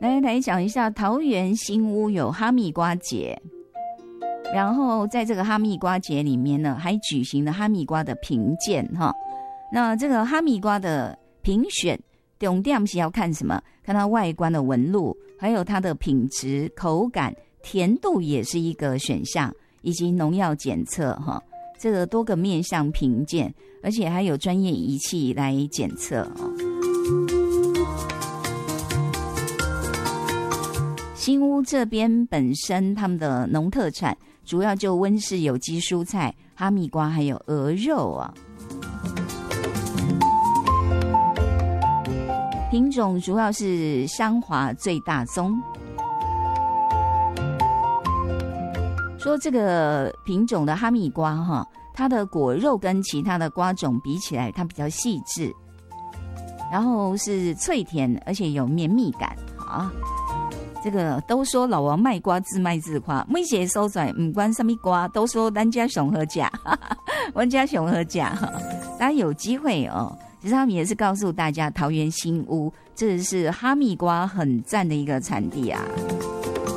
来讲一下桃园新屋有哈密瓜节，然后在这个哈密瓜节里面呢，还举行了哈密瓜的评鉴哈。那这个哈密瓜的评选重点是要看什么？看它外观的纹路，还有它的品质、口感、甜度也是一个选项，以及农药检测哈。这个多个面向评鉴，而且还有专业仪器来检测哦。新屋这边本身他们的农特产主要就温室有机蔬菜、哈密瓜还有鹅肉啊。品种主要是香华最大宗。说这个品种的哈密瓜哈，它的果肉跟其他的瓜种比起来，它比较细致，然后是脆甜，而且有绵密感啊。这个都说老王卖瓜自卖自夸，每一个所在不管什么瓜，都说咱家上好吃，我家上好吃哈。大家有机会哦，其实他们也是告诉大家，桃园新屋这是哈密瓜很赞的一个产地啊。